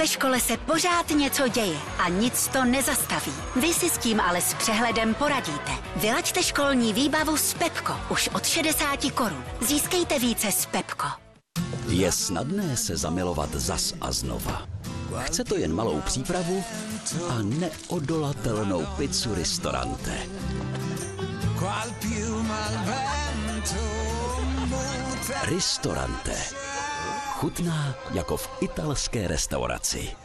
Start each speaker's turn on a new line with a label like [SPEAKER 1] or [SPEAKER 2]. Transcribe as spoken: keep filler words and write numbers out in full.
[SPEAKER 1] Ve škole se pořád něco děje a nic to nezastaví. Vy si s tím ale s přehledem poradíte. Vylaďte školní výbavu s Pepko už od šedesáti korun. Získejte více s Pepko.
[SPEAKER 2] Je snadné se zamilovat zas a znova. Chce to jen malou přípravu a neodolatelnou pizzu Ristorante. Ristorante. Chutná jako v italské restauraci.